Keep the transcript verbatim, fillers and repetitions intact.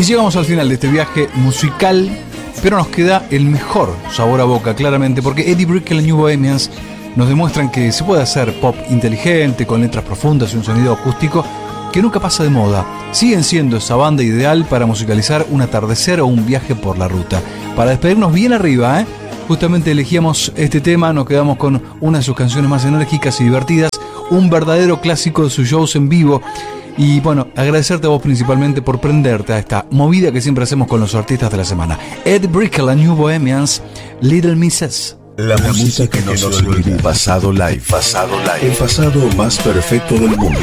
Y llegamos al final de este viaje musical, pero nos queda el mejor sabor a boca, claramente, porque Eddie Brickell y New Bohemians nos demuestran que se puede hacer pop inteligente, con letras profundas y un sonido acústico que nunca pasa de moda. Siguen siendo esa banda ideal para musicalizar un atardecer o un viaje por la ruta. Para despedirnos bien arriba, ¿eh? justamente elegíamos este tema, nos quedamos con una de sus canciones más enérgicas y divertidas, un verdadero clásico de sus shows en vivo. Y bueno, agradecerte a vos principalmente por prenderte a esta movida que siempre hacemos con los artistas de la semana. Ed Brickell and New Bohemians, Little Misses. La, la música que no se olvida. Pasado live. Pasado live. El pasado más perfecto del mundo.